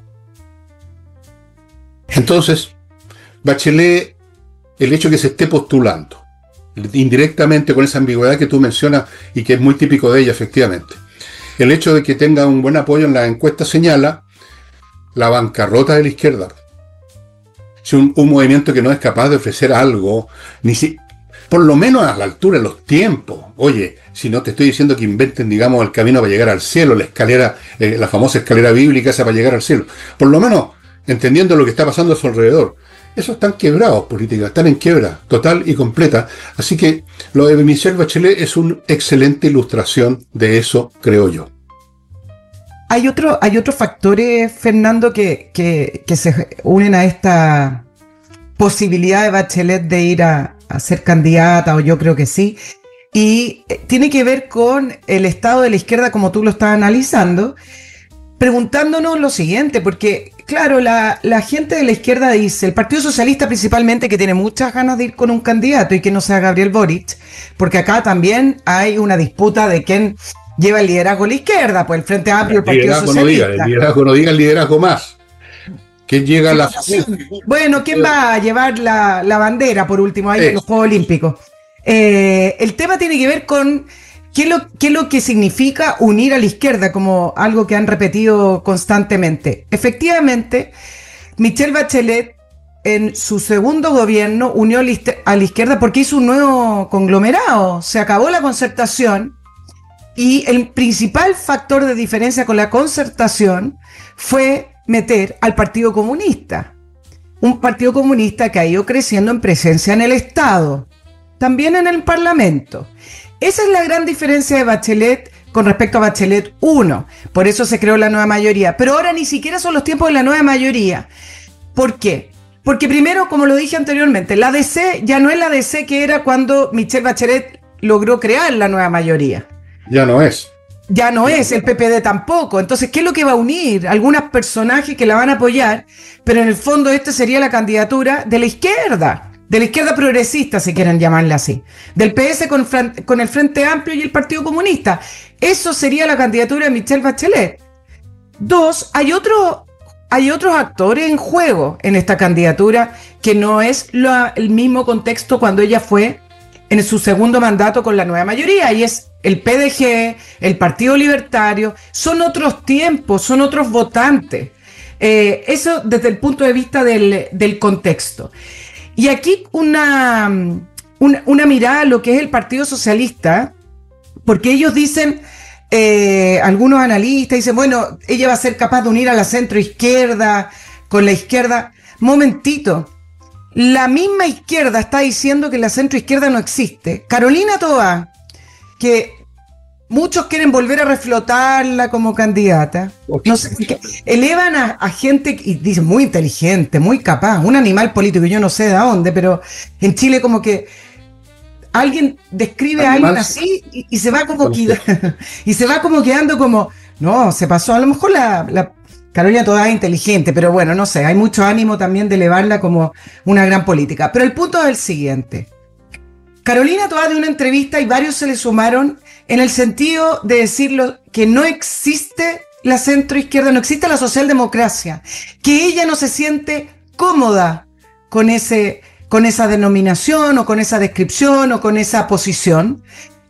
Entonces, Bachelet, el hecho de que se esté postulando indirectamente con esa ambigüedad que tú mencionas y que es muy típico de ella, efectivamente, el hecho de que tenga un buen apoyo en la encuesta señala la bancarrota de la izquierda. Es un, un movimiento que no es capaz de ofrecer algo, ni si, por lo menos a la altura de los tiempos. Oye, si no te estoy diciendo que inventen, digamos, el camino para llegar al cielo, la escalera, eh, la famosa escalera bíblica esa para llegar al cielo. Por lo menos, entendiendo lo que está pasando a su alrededor. Esos están quebrados, políticas, están en quiebra, total y completa. Así que lo de Michelle Bachelet es una excelente ilustración de eso, creo yo. Hay, otro, hay otros factores, Fernando, que, que, que se unen a esta posibilidad de Bachelet de ir a, a ser candidata, o yo creo que sí, y tiene que ver con el estado de la izquierda como tú lo estás analizando, preguntándonos lo siguiente, porque claro, la, la gente de la izquierda dice, el Partido Socialista principalmente, que tiene muchas ganas de ir con un candidato y que no sea Gabriel Boric, porque acá también hay una disputa de quién lleva el liderazgo a la izquierda, pues el Frente Amplio, el Partido liderazgo Socialista. No diga, el liderazgo no diga el liderazgo más. ¿Quién llega a la... Bueno, ¿quién va a llevar la, la bandera, por último, ahí en los Juegos Olímpicos? Eh, el tema tiene que ver con qué es, lo, qué es lo que significa unir a la izquierda, como algo que han repetido constantemente. Efectivamente, Michelle Bachelet, en su segundo gobierno, unió a la izquierda porque hizo un nuevo conglomerado. Se acabó la concertación. Y el principal factor de diferencia con la concertación fue meter al Partido Comunista. Un Partido Comunista que ha ido creciendo en presencia en el Estado, también en el Parlamento. Esa es la gran diferencia de Bachelet con respecto a Bachelet uno. Por eso se creó la nueva mayoría. Pero ahora ni siquiera son los tiempos de la nueva mayoría. ¿Por qué? Porque primero, como lo dije anteriormente, la D C ya no es la D C que era cuando Michelle Bachelet logró crear la nueva mayoría. Ya no es. Ya no es, el P P D tampoco. Entonces, ¿qué es lo que va a unir? Algunos personajes que la van a apoyar, pero en el fondo este sería la candidatura de la izquierda, de la izquierda progresista, si quieren llamarla así, del P S con, con el Frente Amplio y el Partido Comunista. Eso sería la candidatura de Michelle Bachelet. Dos, hay, otro, hay otros actores en juego en esta candidatura que no es lo, el mismo contexto cuando ella fue en su segundo mandato con la nueva mayoría, y es el P D G, el Partido Libertario. Son otros tiempos, son otros votantes. Eh, eso desde el punto de vista del, del contexto. Y aquí una, una, una mirada a lo que es el Partido Socialista, porque ellos dicen, eh, algunos analistas dicen, bueno, ella va a ser capaz de unir a la centroizquierda con la izquierda. Momentito. La misma izquierda está diciendo que la centroizquierda no existe. Carolina Toá, que muchos quieren volver a reflotarla como candidata, no sé, que elevan a, a gente, y dicen muy inteligente, muy capaz, un animal político, yo no sé de dónde, pero en Chile como que alguien describe a alguien así y, y se va como queda, y se va como quedando como, no, se pasó, a lo mejor la... la Carolina Toá es inteligente, pero bueno, no sé, hay mucho ánimo también de elevarla como una gran política. Pero el punto es el siguiente. Carolina Toá de una entrevista, y varios se le sumaron, en el sentido de decirlo que no existe la centroizquierda, no existe la socialdemocracia, que ella no se siente cómoda con, ese, con esa denominación o con esa descripción o con esa posición,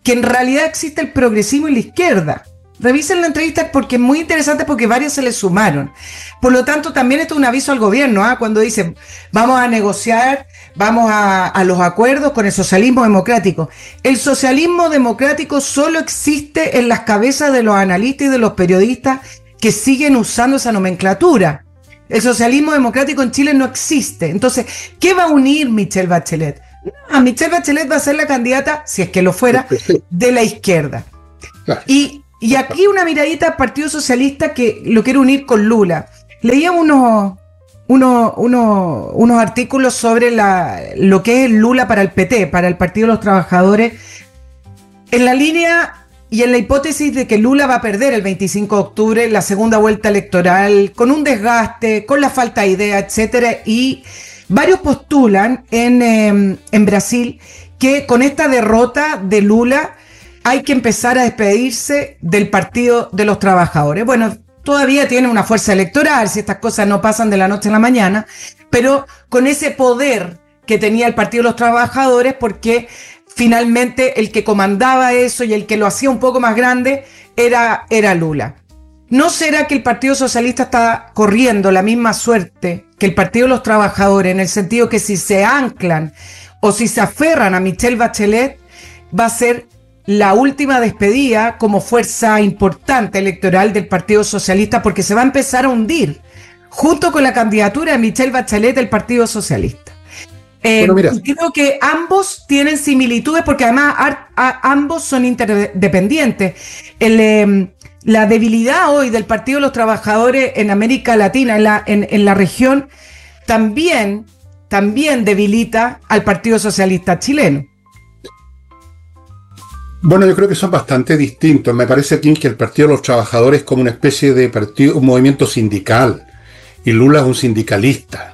que en realidad existe el progresismo y la izquierda. Revisen la entrevista porque es muy interesante, porque varios se le sumaron. Por lo tanto, también esto es un aviso al gobierno, ¿eh? Cuando dicen, vamos a negociar, vamos a, a los acuerdos con el socialismo democrático. El socialismo democrático solo existe en las cabezas de los analistas y de los periodistas que siguen usando esa nomenclatura. El socialismo democrático en Chile no existe. Entonces, ¿qué va a unir Michelle Bachelet? A Michelle Bachelet va a ser la candidata, si es que lo fuera, de la izquierda. Y, y aquí una miradita al Partido Socialista que lo quiere unir con Lula. Leía unos, unos, unos, unos artículos sobre la, lo que es el Lula para el P T, para el Partido de los Trabajadores, en la línea y en la hipótesis de que Lula va a perder el veinticinco de octubre la segunda vuelta electoral, con un desgaste, con la falta de idea, etcétera, y varios postulan en, eh, en Brasil que con esta derrota de Lula hay que empezar a despedirse del Partido de los Trabajadores. Bueno, todavía tiene una fuerza electoral, si estas cosas no pasan de la noche a la mañana, pero con ese poder que tenía el Partido de los Trabajadores, porque finalmente el que comandaba eso y el que lo hacía un poco más grande era, era Lula. ¿No será que el Partido Socialista está corriendo la misma suerte que el Partido de los Trabajadores, en el sentido que si se anclan o si se aferran a Michelle Bachelet, va a ser la última despedida como fuerza importante electoral del Partido Socialista, porque se va a empezar a hundir junto con la candidatura de Michelle Bachelet del Partido Socialista? Eh, bueno, creo que ambos tienen similitudes, porque además a, a, ambos son interdependientes. El, eh, la debilidad hoy del Partido de los Trabajadores en América Latina, en la, en, en la región, también, también debilita al Partido Socialista chileno. Bueno, yo creo que son bastante distintos. Me parece aquí que el Partido de los Trabajadores es como una especie de partido, un movimiento sindical, y Lula es un sindicalista.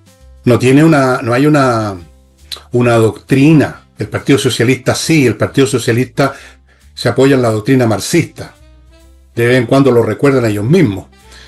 No tiene una, no hay una, una doctrina. El Partido Socialista sí, el Partido Socialista se apoya en la doctrina marxista. De vez en cuando lo recuerdan ellos mismos.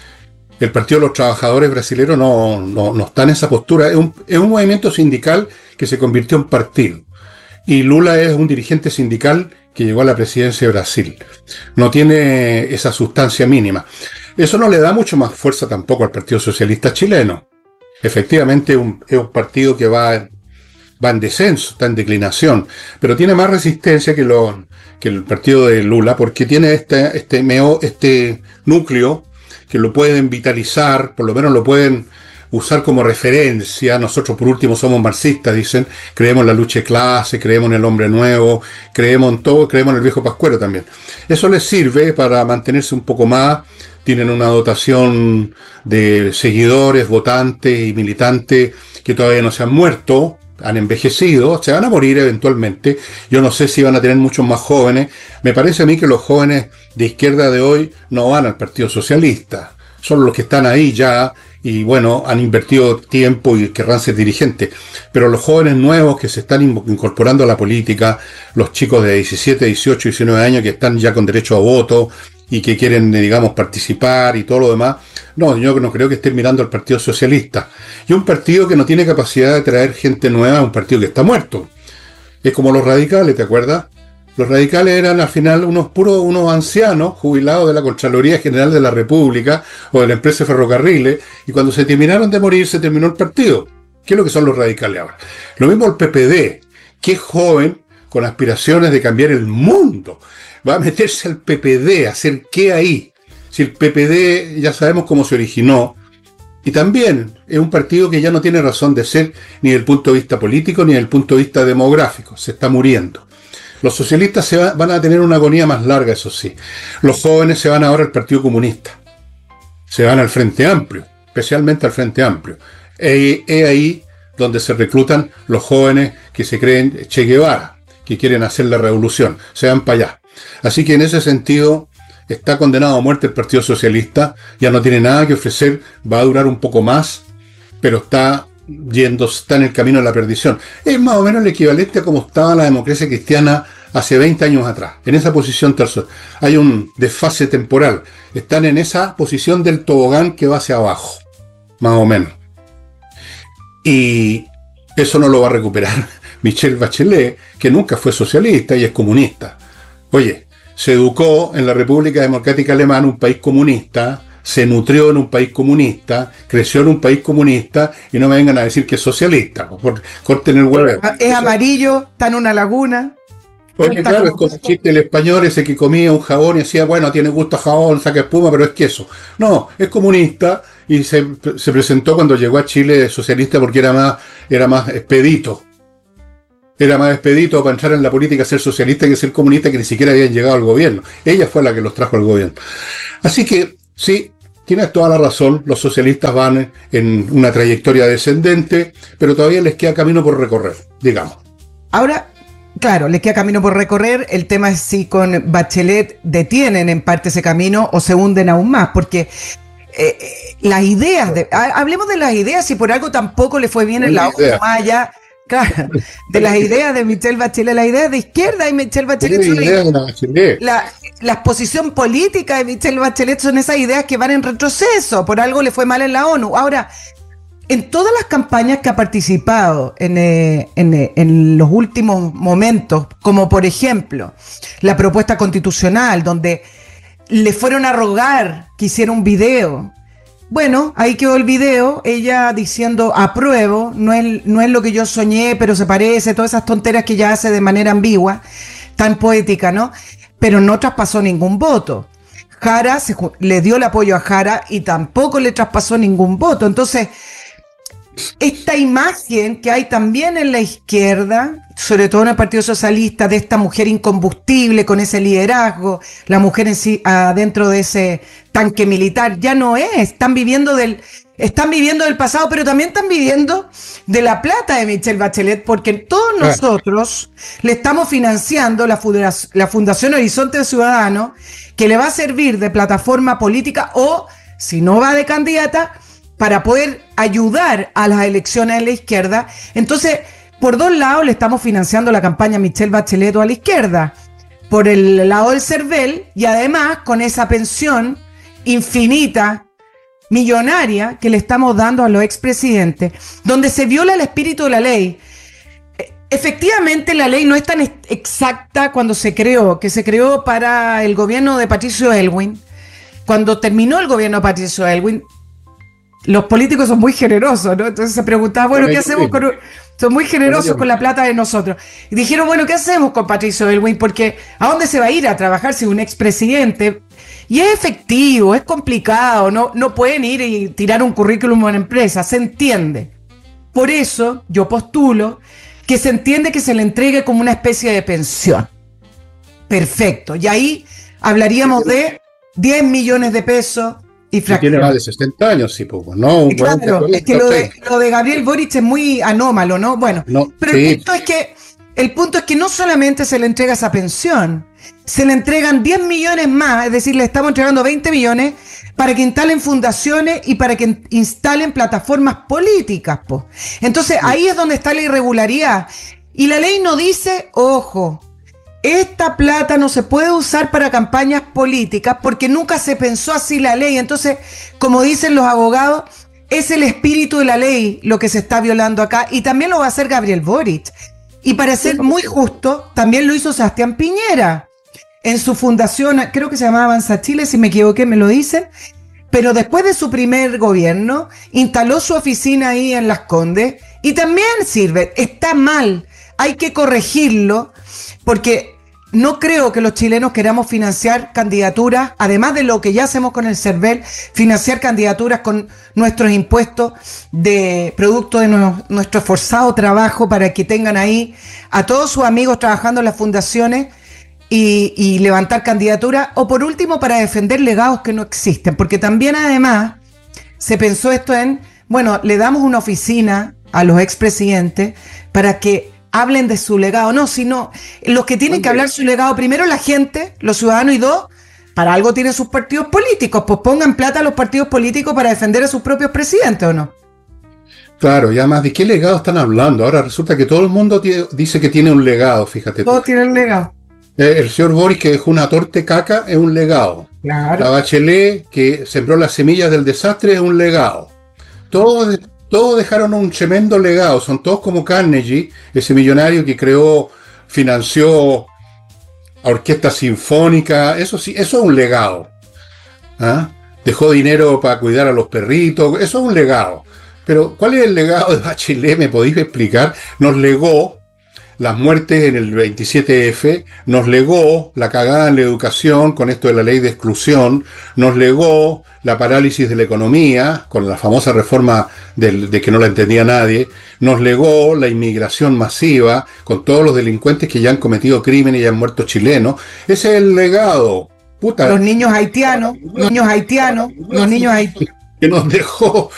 El Partido de los Trabajadores brasileños no, no, no está en esa postura. Es un, es un movimiento sindical que se convirtió en partido. Y Lula es un dirigente sindical que llegó a la presidencia de Brasil. No tiene esa sustancia mínima. Eso no le da mucho más fuerza tampoco al Partido Socialista chileno. Efectivamente un, es un partido que va, va en descenso, está en declinación, pero tiene más resistencia que, lo, que el partido de Lula, porque tiene este, este, meo, este núcleo que lo pueden vitalizar, por lo menos lo pueden usar como referencia. Nosotros por último somos marxistas, dicen, creemos en la lucha de clase, creemos en el hombre nuevo, creemos en todo, creemos en el viejo pascuero también. Eso les sirve para mantenerse un poco más. Tienen una dotación de seguidores, votantes y militantes que todavía no se han muerto, han envejecido, se van a morir eventualmente. Yo no sé si van a tener muchos más jóvenes. Me parece a mí que los jóvenes de izquierda de hoy no van al Partido Socialista. Son los que están ahí ya y bueno, han invertido tiempo y querrán ser dirigentes. Pero los jóvenes nuevos que se están incorporando a la política, los chicos de diecisiete, dieciocho, diecinueve años que están ya con derecho a voto y que quieren, digamos, participar y todo lo demás, no, yo no creo que estén mirando al Partido Socialista. Y un partido que no tiene capacidad de traer gente nueva, es un partido que está muerto. Es como los radicales, ¿te acuerdas? Los radicales eran al final unos puros, unos ancianos jubilados de la Contraloría General de la República o de la empresa de ferrocarriles, y cuando se terminaron de morir se terminó el partido. ¿Qué es lo que son los radicales ahora? Lo mismo el P P D, que es joven, con aspiraciones de cambiar el mundo. Va a meterse al P P D, a hacer qué ahí. Si el P P D ya sabemos cómo se originó, y también es un partido que ya no tiene razón de ser ni desde el punto de vista político ni desde el punto de vista demográfico, se está muriendo. Los socialistas se va, van a tener una agonía más larga, eso sí. Los jóvenes se van ahora al Partido Comunista, se van al Frente Amplio, especialmente al Frente Amplio. Es ahí donde se reclutan los jóvenes que se creen Che Guevara, que quieren hacer la revolución, se van para allá. Así que en ese sentido está condenado a muerte el Partido Socialista, ya no tiene nada que ofrecer, va a durar un poco más, pero está yendo, está en el camino de la perdición. Es más o menos el equivalente a como estaba la democracia cristiana hace veinte años atrás, en esa posición tercera. Hay un desfase temporal, están en esa posición del tobogán que va hacia abajo, más o menos. Y eso no lo va a recuperar Michelle Bachelet, que nunca fue socialista y es comunista. Oye, se educó en la República Democrática Alemana, un país comunista, se nutrió en un país comunista, creció en un país comunista, y no me vengan a decir que es socialista, por corten el huevo. Es amarillo, está en una laguna. Porque claro, es como el chiste el español ese que comía un jabón y decía, bueno, tiene gusto a jabón, saca espuma, pero es queso. No, es comunista, y se, se presentó cuando llegó a Chile socialista porque era más, era más expedito. Era más expedito para entrar en la política ser socialista que ser comunista, que ni siquiera habían llegado al gobierno. Ella fue la que los trajo al gobierno. Así que, sí, tienes toda la razón, los socialistas van en una trayectoria descendente, pero todavía les queda camino por recorrer, digamos. Ahora, claro, les queda camino por recorrer. El tema es si con Bachelet detienen en parte ese camino o se hunden aún más, porque eh, las ideas, de, hablemos de las ideas, si por algo tampoco le fue bien en la hoja maya, claro, de las ideas de Michelle Bachelet, las ideas de izquierda y Michelle Bachelet son idea de la, Bachelet. La, la exposición política de Michelle Bachelet son esas ideas que van en retroceso, por algo le fue mal en la ONU. Ahora, en todas las campañas que ha participado en, eh, en, eh, en los últimos momentos, como por ejemplo la propuesta constitucional, donde le fueron a rogar que hiciera un video, bueno, ahí quedó el video, ella diciendo apruebo, no es, no es lo que yo soñé, pero se parece, todas esas tonteras que ella hace de manera ambigua, tan poética, ¿no? Pero no traspasó ningún voto. Jara se, le dio el apoyo a Jara y tampoco le traspasó ningún voto. Entonces, esta imagen que hay también en la izquierda, sobre todo en el Partido Socialista, de esta mujer incombustible con ese liderazgo, la mujer en sí adentro de ese tanque militar, ya no es, están viviendo del, están viviendo del pasado, pero también están viviendo de la plata de Michelle Bachelet, porque todos nosotros le estamos financiando la Fundación, la Fundación Horizonte Ciudadano, que le va a servir de plataforma política o, si no va de candidata, para poder ayudar a las elecciones de la izquierda. Entonces, por dos lados le estamos financiando la campaña Michelle Bachelet a la izquierda, por el lado del CERVEL, y además con esa pensión infinita, millonaria, que le estamos dando a los expresidentes, donde se viola el espíritu de la ley. Efectivamente, la ley no es tan exacta cuando se creó, que se creó para el gobierno de Patricio Aylwin. Cuando terminó el gobierno de Patricio Aylwin, los políticos son muy generosos, ¿no? Entonces se preguntaba, bueno, ¿qué hacemos con...? Son muy generosos con la plata de nosotros. Y dijeron, bueno, ¿qué hacemos con Patricio Aylwin? Porque ¿a dónde se va a ir a trabajar si un expresidente? Y es efectivo, es complicado, no, no pueden ir y tirar un currículum a una empresa, se entiende. Por eso yo postulo que se entiende que se le entregue como una especie de pensión. Perfecto. Y ahí hablaríamos de diez millones de pesos. Y tiene más de sesenta años, sí, poco, ¿no? Y claro, es que lo de, lo de Gabriel Boric es muy anómalo, ¿no? Bueno, no, pero sí. el punto es que el punto es que no solamente se le entrega esa pensión, se le entregan diez millones más, es decir, le estamos entregando veinte millones para que instalen fundaciones y para que instalen plataformas políticas, po. Entonces, sí. ahí es donde está la irregularidad. Y la ley no dice, ojo, esta plata no se puede usar para campañas políticas porque nunca se pensó así la ley. Entonces, como dicen los abogados, es el espíritu de la ley lo que se está violando acá, y también lo va a hacer Gabriel Boric. Y para ser muy justo, también lo hizo Sebastián Piñera en su fundación, creo que se llamaba Avanza Chile, si me equivoqué me lo dicen, pero después de su primer gobierno, instaló su oficina ahí en Las Condes y también sirve. Está mal, hay que corregirlo, porque no creo que los chilenos queramos financiar candidaturas, además de lo que ya hacemos con el CERVEL, financiar candidaturas con nuestros impuestos de producto de no, nuestro esforzado trabajo para que tengan ahí a todos sus amigos trabajando en las fundaciones y, y levantar candidaturas, o por último para defender legados que no existen, porque también además se pensó esto en, bueno, le damos una oficina a los expresidentes para que hablen de su legado, no, sino los que tienen que hablar su legado, primero la gente, los ciudadanos, y dos, para algo tienen sus partidos políticos, pues pongan plata a los partidos políticos para defender a sus propios presidentes, ¿o no? Claro, y además, ¿de qué legado están hablando? Ahora resulta que todo el mundo tiene, dice que tiene un legado, fíjate. Todos tienen legado. Eh, el señor Boric, que dejó una torta caca, es un legado. Claro. La Bachelet, que sembró las semillas del desastre, es un legado. Todos... Todos dejaron un tremendo legado, son todos como Carnegie, ese millonario que creó, financió a orquesta sinfónica, eso sí, eso es un legado. ¿Ah? Dejó dinero para cuidar a los perritos, eso es un legado. Pero, ¿cuál es el legado de Bachelet? ¿Me podéis explicar? Nos legó las muertes en el veintisiete efe, nos legó la cagada en la educación con esto de la ley de exclusión, nos legó la parálisis de la economía con la famosa reforma del, de que no la entendía nadie, nos legó la inmigración masiva con todos los delincuentes que ya han cometido crímenes y han muerto chilenos. Ese es el legado. Puta. Los niños haitianos, los niños haitianos, los niños haitianos. Que nos dejó